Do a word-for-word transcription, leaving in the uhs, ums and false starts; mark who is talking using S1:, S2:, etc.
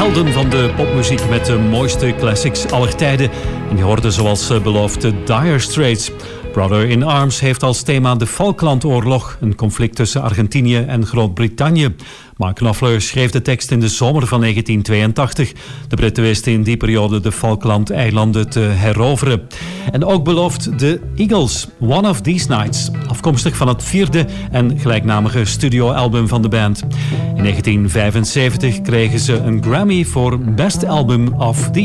S1: helden van de popmuziek met de mooiste classics aller tijden. En die hoorden zoals beloofd de Dire Straits. Brother in Arms heeft als thema de Falklandoorlog, een conflict tussen Argentinië en Groot-Brittannië. Mark Knopfler schreef de tekst in de zomer van negentien tweeëntachtig. De Britten wisten in die periode de Falklandeilanden te heroveren. En ook belooft de Eagles One of These Nights, afkomstig van het vierde en gelijknamige studioalbum van de band. In negentien vijfenzeventig kregen ze een Grammy voor Best Album of the